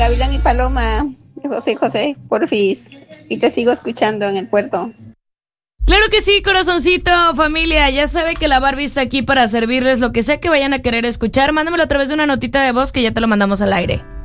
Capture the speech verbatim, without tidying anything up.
Gavilán y Paloma, José José, porfis. Y te sigo escuchando en el puerto. Claro que sí, corazoncito, familia. Ya sabe que la Barbie está aquí para servirles lo que sea que vayan a querer escuchar. Mándamelo a través de una notita de voz que ya te lo mandamos al aire.